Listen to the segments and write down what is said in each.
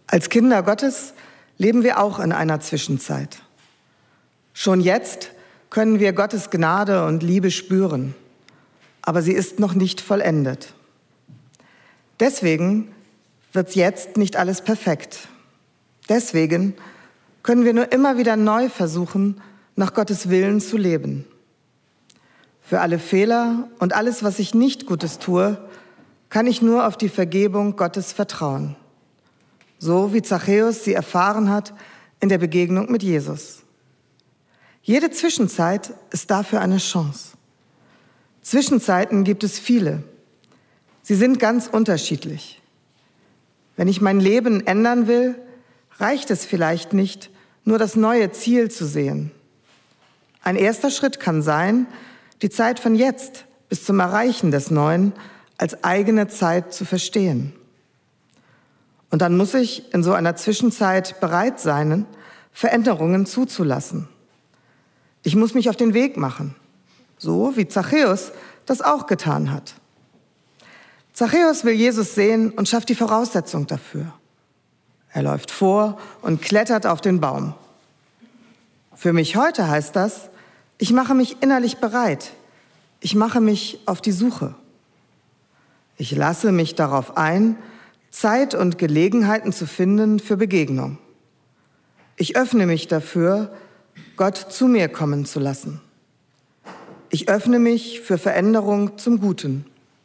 Als Kinder Gottes leben wir auch in einer Zwischenzeit. Schon jetzt können wir Gottes Gnade und Liebe spüren, aber sie ist noch nicht vollendet. Deswegen wird jetzt nicht alles perfekt. Deswegen können wir nur immer wieder neu versuchen, nach Gottes Willen zu leben. Für alle Fehler und alles, was ich nicht Gutes tue, kann ich nur auf die Vergebung Gottes vertrauen. So wie Zachäus sie erfahren hat in der Begegnung mit Jesus. Jede Zwischenzeit ist dafür eine Chance. Zwischenzeiten gibt es viele. Sie sind ganz unterschiedlich. Wenn ich mein Leben ändern will, reicht es vielleicht nicht, nur das neue Ziel zu sehen. Ein erster Schritt kann sein, die Zeit von jetzt bis zum Erreichen des Neuen als eigene Zeit zu verstehen. Und dann muss ich in so einer Zwischenzeit bereit sein, Veränderungen zuzulassen. Ich muss mich auf den Weg machen, so wie Zachäus das auch getan hat. Zachäus will Jesus sehen und schafft die Voraussetzung dafür. Er läuft vor und klettert auf den Baum. Für mich heute heißt das, ich mache mich innerlich bereit. Ich mache mich auf die Suche. Ich lasse mich darauf ein, Zeit und Gelegenheiten zu finden für Begegnung. Ich öffne mich dafür, Gott zu mir kommen zu lassen. Ich öffne mich für Veränderung zum Guten.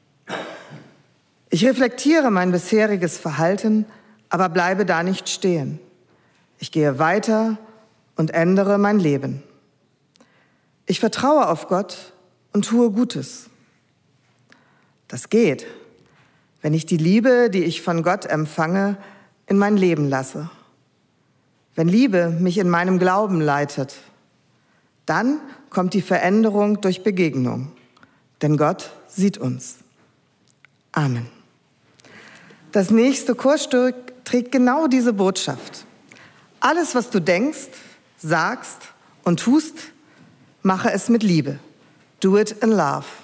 Ich reflektiere mein bisheriges Verhalten, aber bleibe da nicht stehen. Ich gehe weiter und ändere mein Leben. Ich vertraue auf Gott und tue Gutes. Das geht, wenn ich die Liebe, die ich von Gott empfange, in mein Leben lasse. Wenn Liebe mich in meinem Glauben leitet, dann kommt die Veränderung durch Begegnung. Denn Gott sieht uns. Amen. Das nächste Chorstück trägt genau diese Botschaft. Alles, was du denkst, sagst und tust, mache es mit Liebe. Do it in love.